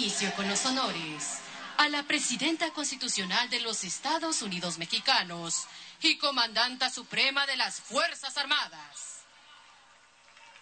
inicio con los honores a la Presidenta Constitucional de los Estados Unidos Mexicanos y Comandanta Suprema de las Fuerzas Armadas.